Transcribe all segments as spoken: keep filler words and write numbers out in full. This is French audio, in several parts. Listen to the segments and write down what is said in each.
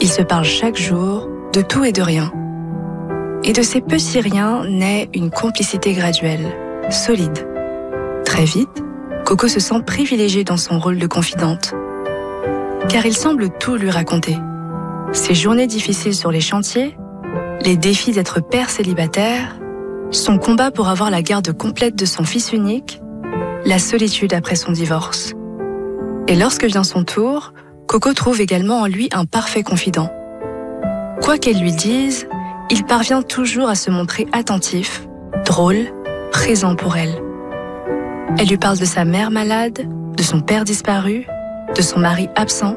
Ils se parlent chaque jour, de tout et de rien. Et de ces petits riens naît une complicité graduelle, solide. Très vite, Coco se sent privilégiée dans son rôle de confidente. Car il semble tout lui raconter. Ses journées difficiles sur les chantiers, les défis d'être père célibataire, son combat pour avoir la garde complète de son fils unique, la solitude après son divorce. Et lorsque vient son tour, Coco trouve également en lui un parfait confident. Quoi qu'elle lui dise, il parvient toujours à se montrer attentif, drôle, présent pour elle. Elle lui parle de sa mère malade, de son père disparu, de son mari absent.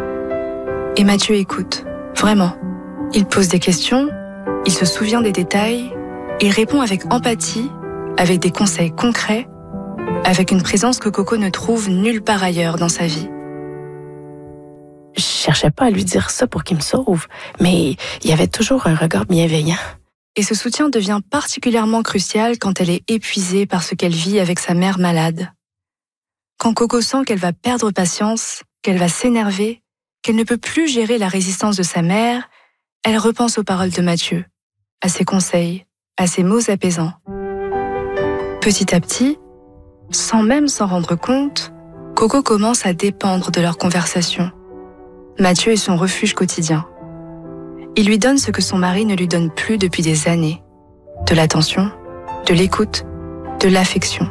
Et Mathieu écoute, vraiment. Il pose des questions, il se souvient des détails, il répond avec empathie, avec des conseils concrets, avec une présence que Coco ne trouve nulle part ailleurs dans sa vie. Je cherchais pas à lui dire ça pour qu'il me sauve, mais il y avait toujours un regard bienveillant. Et ce soutien devient particulièrement crucial quand elle est épuisée par ce qu'elle vit avec sa mère malade. Quand Coco sent qu'elle va perdre patience, qu'elle va s'énerver, qu'elle ne peut plus gérer la résistance de sa mère, elle repense aux paroles de Mathieu, à ses conseils, à ses mots apaisants. Petit à petit, sans même s'en rendre compte, Coco commence à dépendre de leur conversation. Mathieu est son refuge quotidien. Il lui donne ce que son mari ne lui donne plus depuis des années. De l'attention, de l'écoute, de l'affection.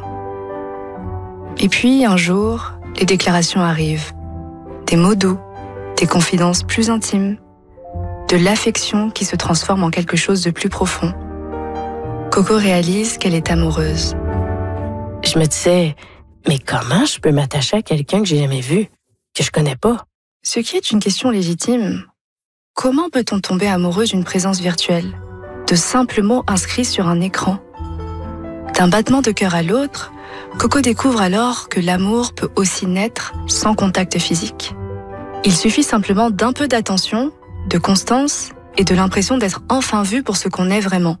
Et puis, un jour, les déclarations arrivent. Des mots doux, des confidences plus intimes, de l'affection qui se transforme en quelque chose de plus profond. Coco réalise qu'elle est amoureuse. Je me disais, mais comment je peux m'attacher à quelqu'un que j'ai jamais vu, que je connais pas? Ce qui est une question légitime. Comment peut-on tomber amoureux d'une présence virtuelle, de simples mots inscrits sur un écran? D'un battement de cœur à l'autre, Coco découvre alors que l'amour peut aussi naître sans contact physique. Il suffit simplement d'un peu d'attention, de constance et de l'impression d'être enfin vu pour ce qu'on est vraiment.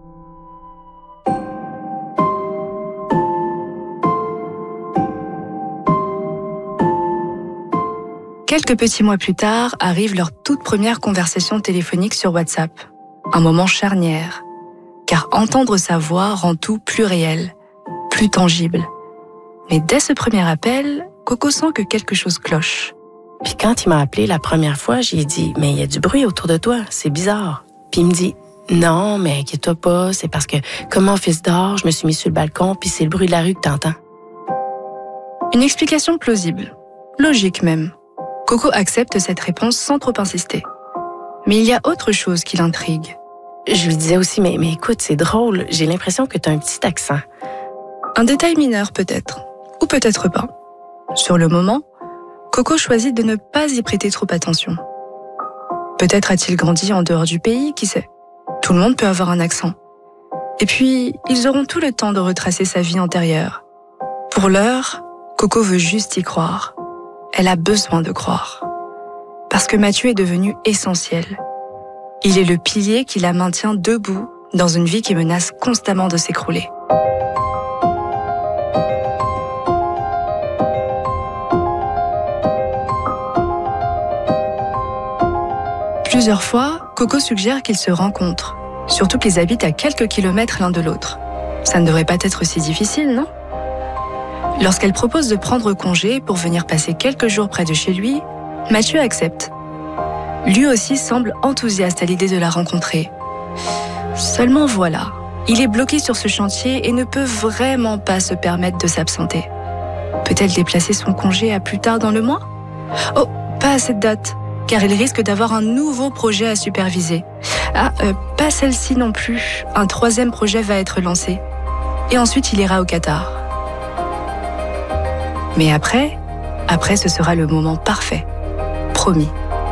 Quelques petits mois plus tard, arrive leur toute première conversation téléphonique sur WhatsApp. Un moment charnière, car entendre sa voix rend tout plus réel, plus tangible. Mais dès ce premier appel, Coco sent que quelque chose cloche. Puis quand il m'a appelé la première fois, j'ai dit « Mais il y a du bruit autour de toi, c'est bizarre. » Puis il me dit « Non, mais inquiète-toi pas, c'est parce que comme mon fils dort, je me suis mis sur le balcon, puis c'est le bruit de la rue que t'entends. » Une explication plausible, logique même. Coco accepte cette réponse sans trop insister. Mais il y a autre chose qui l'intrigue. Je lui disais aussi, mais, mais écoute, c'est drôle, j'ai l'impression que t'as un petit accent. Un détail mineur peut-être, ou peut-être pas. Sur le moment, Coco choisit de ne pas y prêter trop attention. Peut-être a-t-il grandi en dehors du pays, qui sait. Tout le monde peut avoir un accent. Et puis, ils auront tout le temps de retracer sa vie antérieure. Pour l'heure, Coco veut juste y croire. Elle a besoin de croire. Parce que Mathieu est devenu essentiel. Il est le pilier qui la maintient debout dans une vie qui menace constamment de s'écrouler. Plusieurs fois, Coco suggère qu'ils se rencontrent, surtout qu'ils habitent à quelques kilomètres l'un de l'autre. Ça ne devrait pas être si difficile, non ? Lorsqu'elle propose de prendre congé pour venir passer quelques jours près de chez lui, Mathieu accepte. Lui aussi semble enthousiaste à l'idée de la rencontrer. Seulement voilà, il est bloqué sur ce chantier et ne peut vraiment pas se permettre de s'absenter. Peut-elle déplacer son congé à plus tard dans le mois ? Oh, pas à cette date, car il risque d'avoir un nouveau projet à superviser. Ah, euh, pas celle-ci non plus, un troisième projet va être lancé. Et ensuite il ira au Qatar. Mais après, après ce sera le moment parfait. Promis.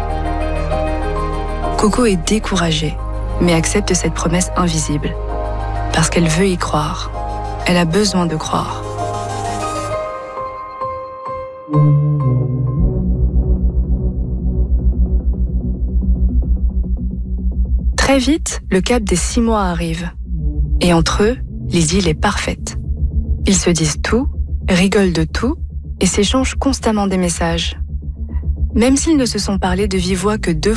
Coco est découragée, mais accepte cette promesse invisible. Parce qu'elle veut y croire. Elle a besoin de croire. Très vite, le cap des six mois arrive. Et entre eux, l'idylle est parfaite. Ils se disent tout, rigolent de tout, et s'échangent constamment des messages. Même s'ils ne se sont parlé de vive voix que deux